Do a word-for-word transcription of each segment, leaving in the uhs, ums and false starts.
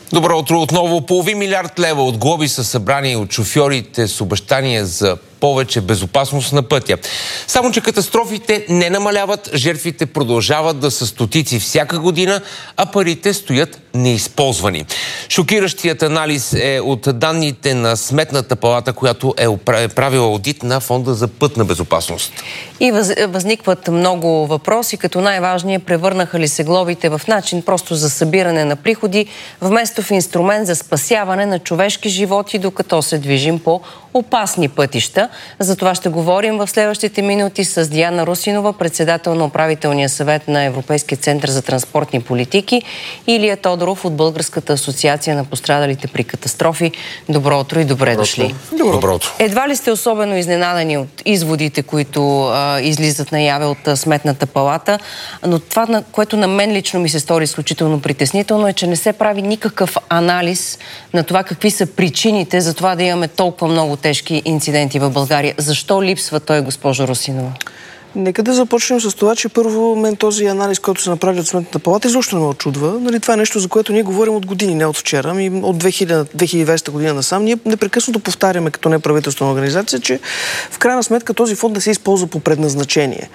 Добро утро отново. Половин милиард лева от глоби са събрани от шофьорите с обещания за повече безопасност на пътя. Само че катастрофите не намаляват, жертвите продължават да са стотици всяка година, а парите стоят неизползвани. Шокиращият анализ е от данните на Сметната палата, която е правила аудит на Фонда за пътна безопасност. И въз, възникват много въпроси, като най-важният: превърнаха ли се глобите в начин просто за събиране на приходи, вместо в инструмент за спасяване на човешки животи, докато се движим по опасни пътища. За това ще говорим в следващите минути с Диана Русинова, председател на управителния съвет на Европейския център за транспортни политики, и Илия Тодоров от Българската асоциация на пострадалите при катастрофи. Добро утро и добре Добро дошли. Добро утро. Едва ли сте особено изненадани от изводите, които а, излизат наяве от а, Сметната палата, но това, на което на мен лично ми се стори изключително притеснително, е, че не се прави никакъв анализ на това какви са причините за това да имаме толкова много тежки инциденти в България. Защо липсва той, госпожо Русинова? Нека да започнем с това, че първо мен този анализ, който се направи от Сметната палата, изобщо не ме очудва. Нали, това е нещо, за което ние говорим от години, не от вчера. Ами от две хиляди и двадесета година насам ние непрекъснато повтаряме като неправителствена организация, че в крайна сметка този фонд да се използва по предназначение.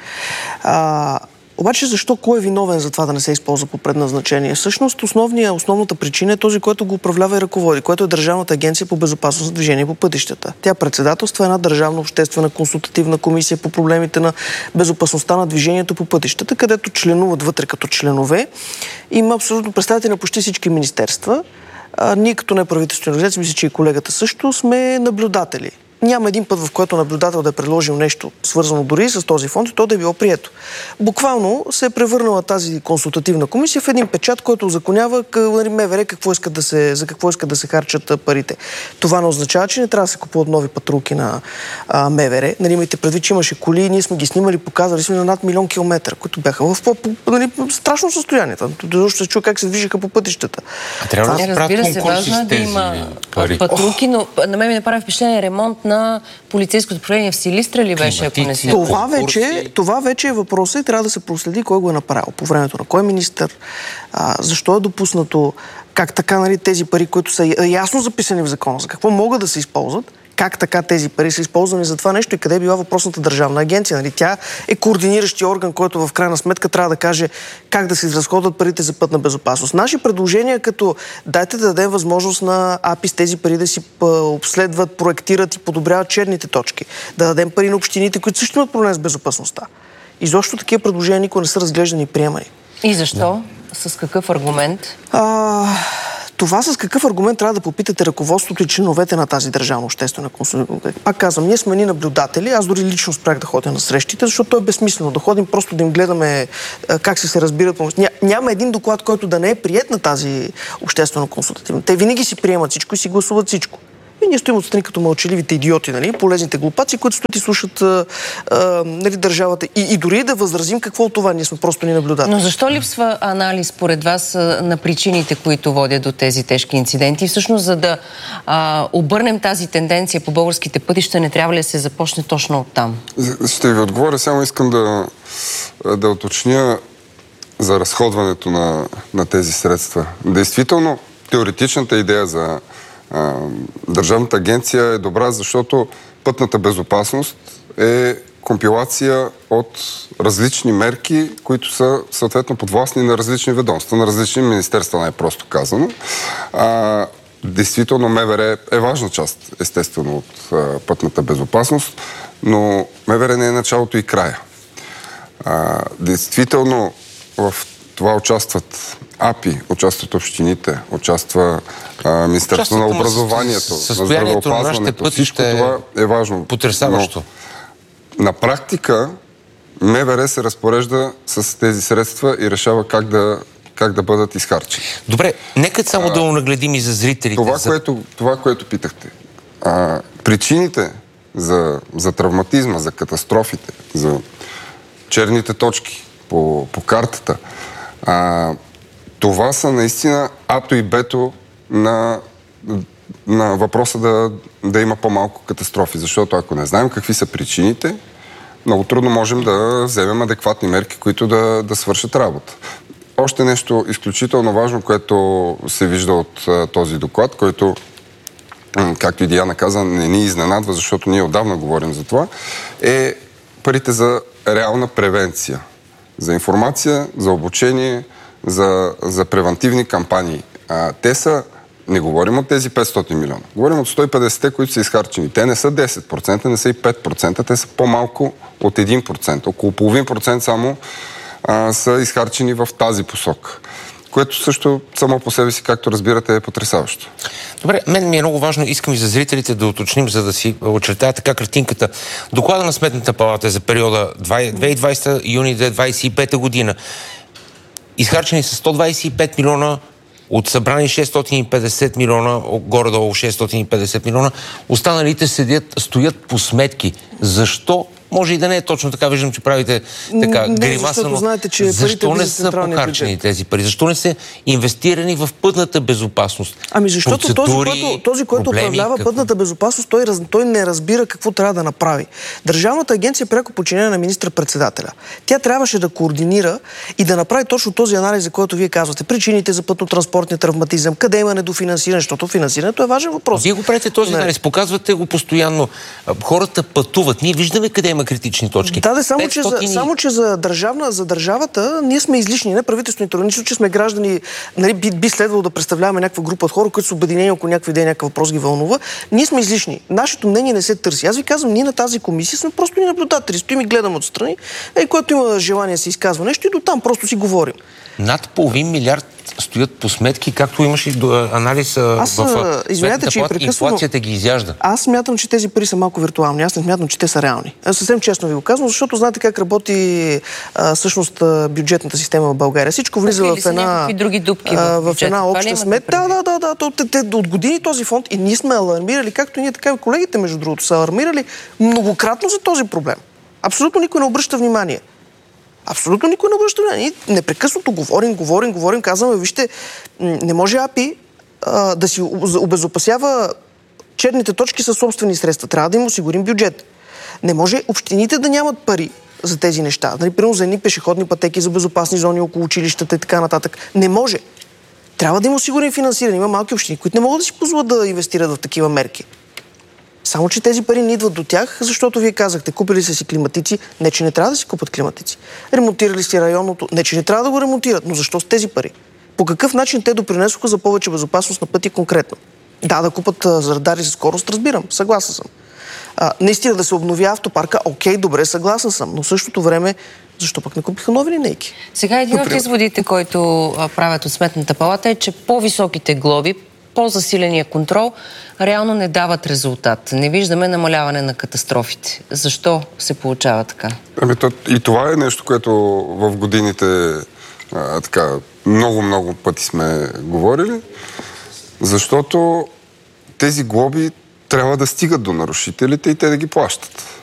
А, Обаче защо, кой е виновен за това да не се използва по предназначение? Всъщност основния, основната причина е този, който го управлява и ръководи, което е Държавната агенция по безопасност на движение по пътищата. Тя председателства една държавна обществена консултативна комисия по проблемите на безопасността на движението по пътищата, където членуват вътре като членове. Има абсолютно представители на почти всички министерства. А, ние като неправителствени организации, мисля, че и колегата също, сме наблюдатели. Няма един път, в който наблюдател да е предложил нещо, свързано дори с този фонд, и то да е било прието. Буквално се е превърнала тази консултативна комисия в един печат, който узаконява МВР какво искат да се, за какво искат да се харчат парите. Това не означава, че не трябва да се купуват нови патрулки на а, МВР. Нали, имайте предвид, че имаше коли, ние сме ги снимали, показали сме на над милион километра, които бяха в по, по, нали, страшно състояние. Защото се чува как се движиха по пътищата. А трябва да се правят конкурси с тези има пари. патрулки, но на мен ми направи впечатление ремонт на полицейското управление в Силистра ли беше, ако не се... Това вече, това вече е въпросът и трябва да се проследи кой го е направил. По времето на кой министър, а, защо е допуснато, как така, нали, тези пари, които са ясно записани в закона, за какво могат да се използват, как така тези пари са използвани за това нещо и къде е била въпросната държавна агенция. Нали? Тя е координиращия орган, който в крайна сметка трябва да каже как да се изразходват парите за пътна безопасност. Наши предложения, като дайте да дадем възможност на АПИ с тези пари да си обследват, проектират и подобряват черните точки. Да дадем пари на общините, които също имат проблем с безопасността. Изобщо такива предложения никога не са разглеждани и приемани. И защо? Да. С какъв аргумент? А... Това с какъв аргумент трябва да попитате ръководството и членовете на тази държавна обществена консултация. Пак казвам, ние сме ни наблюдатели, аз дори лично спрях да ходя на срещите, защото то е безсмислено да ходим, просто да им гледаме как се се разбират. Ня, няма един доклад, който да не е приет на тази обществена консултативна. Те винаги си приемат всичко и си гласуват всичко. И ние стоим отстрани като мълчаливите идиоти, нали? Полезните глупаци, които стоят и слушат а, а, нали, държавата. И, и дори да възразим какво от това, ние сме просто ни наблюдатели. Но защо липсва анализ, според вас, на причините, които водят до тези тежки инциденти? Всъщност, за да а, обърнем тази тенденция по българските пътища, не трябва ли да се започне точно оттам? Ще ви отговоря, само искам да, да уточня за разходването на, на тези средства. Действително, теоретичната идея за Държавната агенция е добра, защото пътната безопасност е компилация от различни мерки, които са съответно подвластни на различни ведомства, на различни министерства, най-просто казано. А, действително МВР е важна част, естествено, от а, пътната безопасност, но МВР не е началото и края. А, действително в това участват АПИ, участват общините, участва а, Министерството на образованието, на здравеопазването. Всичко това е важно. Потресаващо. Но на практика МВР се разпорежда с тези средства и решава как да, как да бъдат изхарчени. Добре, нека само а, да нагледим и за зрителите. Това, за... което, това което питахте. А, причините за, за травматизма, за катастрофите, за черните точки по, по картата, а, това са наистина ато и бето на, на въпроса да, да има по-малко катастрофи. Защото ако не знаем какви са причините, много трудно можем да вземем адекватни мерки, които да, да свършат работа. още нещо изключително важно, което се вижда от а, този доклад, който, м- както и Диана каза, не ни изненадва, защото ние отдавна говорим за това, е парите за реална превенция. За информация, за обучение, за, за превентивни кампании. А, те са, не говорим от тези петстотин милиона, говорим от сто и петдесет, които са изхарчени. Те не са десет процента, не са и пет процента, те са по-малко от един процент. Около половин процент само а, са изхарчени в тази посока. Което също само по себе си, както разбирате, е потресаващо. Добре, мен ми е много важно, искам и за зрителите да уточним, за да си очертая така картинката. Доклада на Сметната палата за периода две хиляди и двадесета юни две хиляди двадесет и пета година. Изхарчени са сто двадесет и пет милиона, от събрани шестстотин и петдесет милиона, горе-долу шестстотин и петдесет милиона. Останалите седят, стоят по сметки. Защо? Може и да не е точно така. Виждам, че правите така не, гримаса, но знаете, че защо не са похарчени тези пари? Защо не са инвестирани в пътната безопасност? Ами защото този, който, този, който проблеми, управлява какво? пътната безопасност, той, той не разбира какво трябва да направи. Държавната агенция е пряко подчинена на министър-председателя. Тя трябваше да координира и да направи точно този анализ, за който вие казвате. Причините за пътно-транспортния травматизъм, къде има недофинансиране, защото финансирането е важен въпрос. Вие го правите този анализ, показвате го постоянно. Хората пътуват. Ние виждаме къде има критични точки. Да, да, само, че, за, и... само че за, държавна, за държавата ние сме излишни, не правителствените организации, че сме граждани, нали, би, би следвало да представляваме някаква група от хора, които са обединени около някаква идея, някакъв въпрос ги вълнува. Ние сме излишни. Нашето мнение не се търси. Аз ви казвам, ние на тази комисия сме просто ни наблюдатели. Стоим и гледам отстрани. И който има желание да се изказва нещо, и до там просто си говорим. Над половин милиард стоят по сметки, както имаш и анализ Аз, в извинете, че палата, инфлацията ги изяжда. Аз смятам, че тези пари са малко виртуални. Аз не смятам, че те са реални. Аз съвсем честно ви го казвам, защото знаете как работи а, всъщност бюджетната система в България. Всичко влиза в една, други дупки а, в, в една обща сметка. Да, да, да, да. Те, те, от години този фонд и ние сме алармирали, както и ние, така и колегите, между другото, са алармирали многократно за този проблем. Абсолютно никой не обръща внимание. Абсолютно никой не обръща внимание. Ние непрекъснато говорим, говорим, говорим, казваме, вижте, не може АПИ а, да си обезопасява черните точки със собствени средства. Трябва да им осигурим бюджет. Не може общините да нямат пари за тези неща. Например, за едни пешеходни пътеки, за безопасни зони около училищата и така нататък. Не може. Трябва да им осигурим финансиране. Има малки общини, които не могат да си позволят да инвестират в такива мерки. Само че тези пари не идват до тях, защото вие казахте, купили са си климатици, не че не трябва да си купат климатици. Ремонтирали си районното, не че не трябва да го ремонтират, но защо с тези пари? По какъв начин те допринесоха за повече безопасност на пътя конкретно? Да, да купат а, радари за скорост, разбирам, съгласен съм. А, наистина да се обнови автопарка, окей, добре, съгласен съм, но в същото време защо пък не купиха нови линейки? Сега един от изводите, който а, правят от Сметната палата е, че по-високите глоби, по-засиления контрол реално не дават резултат. Не виждаме намаляване на катастрофите. Защо се получава така? Ами, то, и това е нещо, което в годините а, така много-много пъти сме говорили, защото тези глоби трябва да стигат до нарушителите и те да ги плащат.